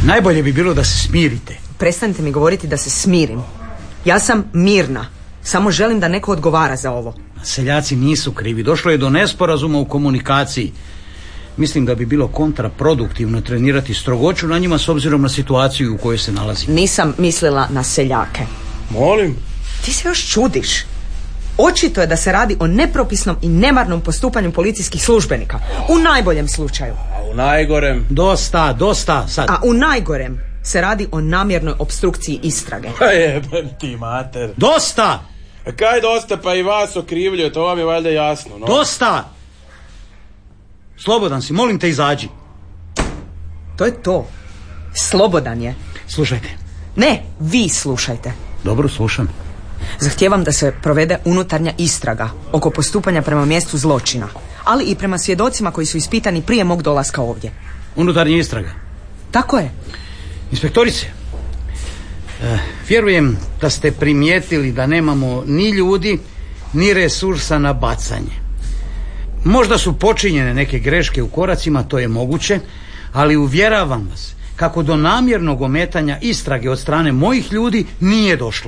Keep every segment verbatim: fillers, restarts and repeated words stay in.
Najbolje bi bilo da se smirite. Prestanite mi govoriti da se smirim. Ja sam mirna. Samo želim da neko odgovara za ovo. Seljaci nisu krivi. Došlo je do nesporazuma u komunikaciji. Mislim da bi bilo kontraproduktivno trenirati strogoću na njima s obzirom na situaciju u kojoj se nalazi. Nisam mislila na seljake. Molim? Ti se još čudiš. Očito je da se radi o nepropisnom i nemarnom postupanju policijskih službenika. U najboljem slučaju. A u najgorem? Dosta, dosta sad. A u najgorem se radi o namjernoj opstrukciji istrage. Pa jebem ti mater. Dosta! A kaj dosta, pa i vas okrivljuje, to vam je valjda jasno, no? Dosta! Slobodan si, molim te izađi. To je to. Slobodan je. Slušajte. Ne, vi slušajte. Dobro, slušam. Zahtijevam da se provede unutarnja istraga oko postupanja prema mjestu zločina, ali i prema svjedocima koji su ispitani prije mog dolaska ovdje. Unutarnja istraga? Tako je. Inspektorice, e, vjerujem da ste primijetili da nemamo ni ljudi, ni resursa na bacanje. Možda su počinjene neke greške u koracima, to je moguće, ali uvjeravam vas kako do namjernog ometanja istrage od strane mojih ljudi nije došlo.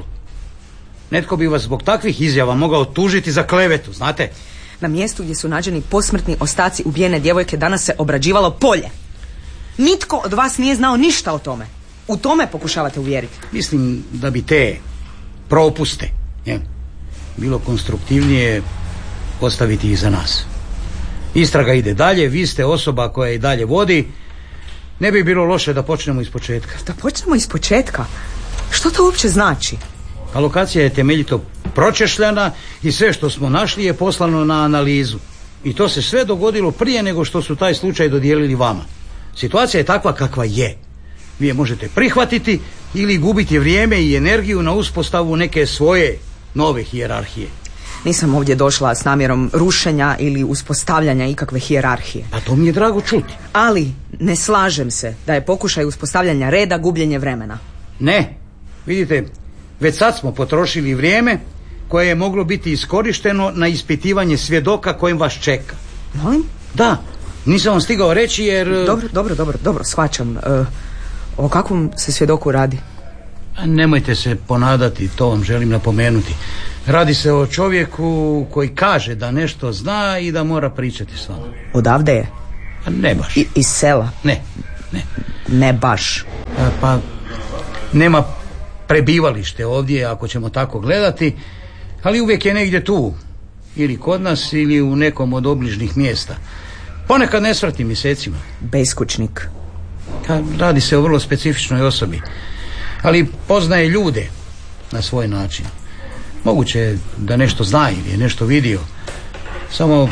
Netko bi vas zbog takvih izjava mogao tužiti za klevetu, znate? Na mjestu gdje su nađeni posmrtni ostaci ubijene djevojke danas se obrađivalo polje. Nitko od vas nije znao ništa o tome. U tome pokušavate uvjeriti. Mislim da bi te propuste je, bilo konstruktivnije ostaviti iza nas. Istraga ide dalje, vi ste osoba koja i dalje vodi. Ne bi bilo loše da počnemo iz početka. Da počnemo iz početka? Što to uopće znači? A lokacija je temeljito pročešljana i sve što smo našli je poslano na analizu. I to se sve dogodilo prije nego što su taj slučaj dodijelili vama. Situacija je takva kakva je. Vi je možete prihvatiti ili gubiti vrijeme i energiju na uspostavu neke svoje nove hijerarhije. Nisam ovdje došla s namjerom rušenja ili uspostavljanja ikakve hijerarhije. Pa to mi je drago čuti. Ali ne slažem se da je pokušaj uspostavljanja reda gubljenje vremena. Ne, vidite, već sad smo potrošili vrijeme koje je moglo biti iskorišteno na ispitivanje svjedoka kojim vas čeka. Molim? Da, nisam vam stigao reći jer... Dobro, dobro, dobro, dobro, shvaćam. E, o kakvom se svjedoku radi? Nemojte se ponadati, to vam želim napomenuti. Radi se o čovjeku koji kaže da nešto zna i da mora pričati s vama. Odavde je? A ne baš. I, iz sela? Ne, ne. Ne baš. A, pa nema prebivalište ovdje, ako ćemo tako gledati, ali uvijek je negdje tu. Ili kod nas, ili u nekom od obližnjih mjesta. Ponekad ne svrati mjesecima. Beskućnik. A, radi se o vrlo specifičnoj osobi. Ali poznaje ljude na svoj način. Moguće je da nešto zna ili je nešto vidio. Samo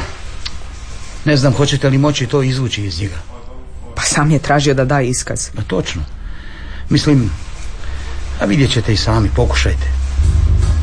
ne znam hoćete li moći to izvući iz njega. Pa sam je tražio da da iskaz. Pa točno. Mislim, a vidjet ćete i sami, pokušajte.